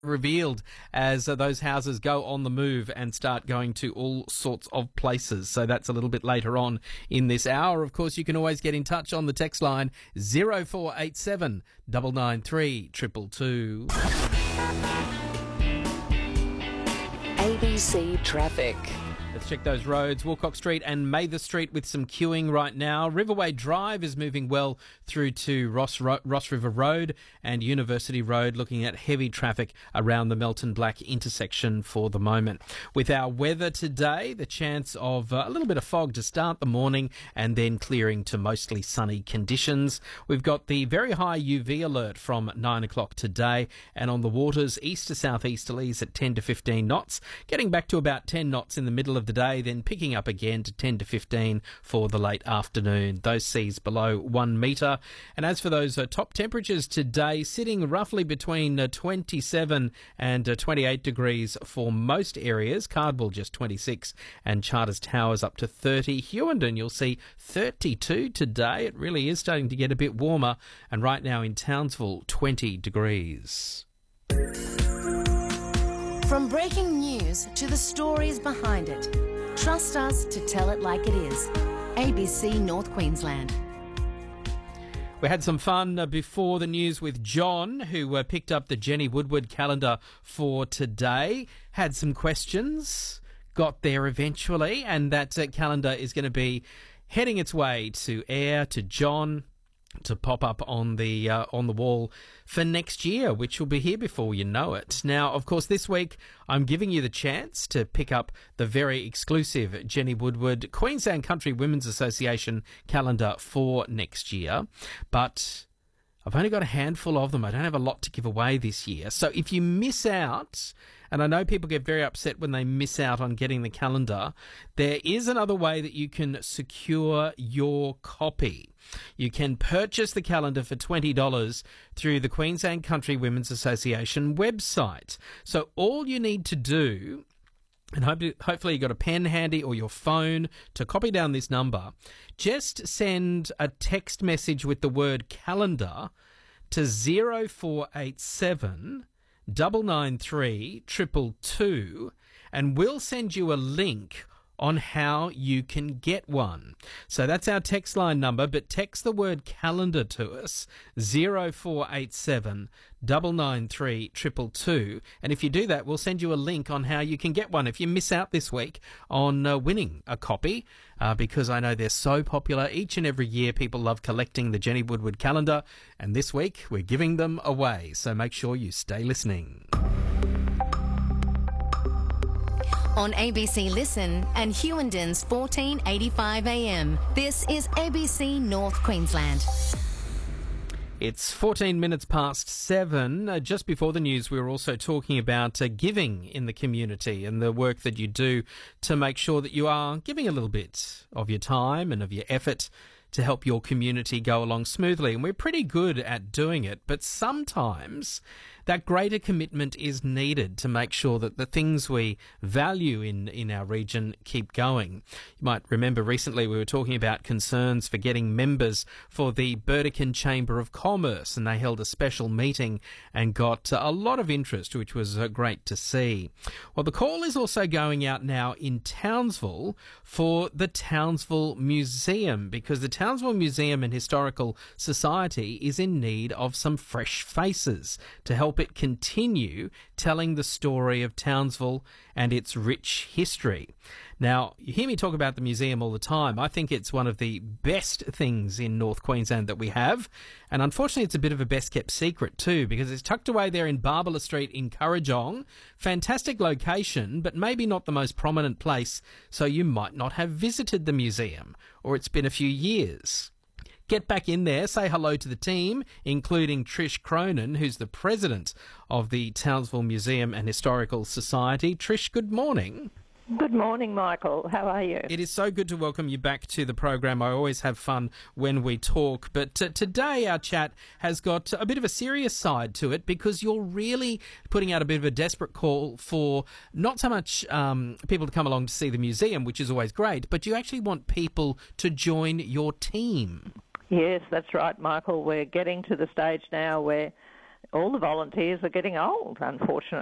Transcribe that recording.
revealed as those houses go on the move and start going to all sorts of places. So that's a little bit later on in this hour. Of course, you can always get in touch on the text line 0487 993 222. ABC Traffic. Let's check those roads. Wilcox Street and Mather Street with some queuing right now. Riverway Drive is moving well through to Ross River Road, and University Road looking at heavy traffic around the Melton Black intersection for the moment. With our weather today, the chance of a little bit of fog to start the morning and then clearing to mostly sunny conditions. We've got the very high UV alert from 9 o'clock today, and on the waters, east to southeasterlies at 10 to 15 knots, getting back to about 10 knots in the middle of the day, then picking up again to 10 to 15 for the late afternoon. Those seas below 1 metre. And as for those top temperatures today, sitting roughly between 27 and 28 degrees for most areas. Cardwell just 26 and Charters Towers up to 30. Hughenden, you'll see 32 today. It really is starting to get a bit warmer. And right now in Townsville, 20 degrees. From breaking news to the stories behind it, trust us to tell it like it is. ABC North Queensland. We had some fun before the news with John, who picked up the Jenny Woodward calendar for today. Had some questions, got there eventually, and that calendar is going to be heading its way to air to John to pop up on the wall for next year, which will be here before you know it. Now, of course, this week I'm giving you the chance to pick up the very exclusive Jenny Woodward Queensland Country Women's Association calendar for next year, but I've only got a handful of them. I don't have a lot to give away this year. So if you miss out, and I know people get very upset when they miss out on getting the calendar, there is another way that you can secure your copy. You can purchase the calendar for $20 through the Queensland Country Women's Association website. So all you need to do, and hopefully you've got a pen handy or your phone to copy down this number, just send a text message with the word calendar to 0487 993 222, and we'll send you a link on how you can get one. So that's our text line number, but text the word calendar to us, 0487 993 222, and if you do that, we'll send you a link on how you can get one if you miss out this week on winning a copy, because I know they're so popular. Each and every year people love collecting the Jenny Woodward calendar, and this week we're giving them away, so make sure you stay listening. On ABC Listen and Hughenden 1485 AM, this is ABC North Queensland. It's 14 minutes past 7. Just before the news, we were also talking about giving in the community and the work that you do to make sure that you are giving a little bit of your time and of your effort to help your community go along smoothly. And we're pretty good at doing it, but sometimes that greater commitment is needed to make sure that the things we value in our region keep going. You might remember recently we were talking about concerns for getting members for the Burdekin Chamber of Commerce, and they held a special meeting and got a lot of interest, which was great to see. Well, the call is also going out now in Townsville for the Townsville Museum, because the Townsville Museum and Historical Society is in need of some fresh faces to help it continue telling the story of Townsville and its rich history. Now, you hear me talk about the museum all the time. I think it's one of the best things in North Queensland that we have, and unfortunately it's a bit of a best-kept secret too, because it's tucked away there in Barbara Street in Currajong. Fantastic location, but maybe not the most prominent place, so you might not have visited the museum, or it's been a few years. Get back in there, say hello to the team, including Trish Cronin, who's the president of the Townsville Museum and Historical Society. Trish, good morning. Good morning, Michael. How are you? It is so good to welcome you back to the program. I always have fun when we talk, but today our chat has got a bit of a serious side to it, because you're really putting out a bit of a desperate call for not so much people to come along to see the museum, which is always great, but you actually want people to join your team. Yes, that's right, Michael. We're getting to the stage now where all the volunteers are getting old, unfortunately.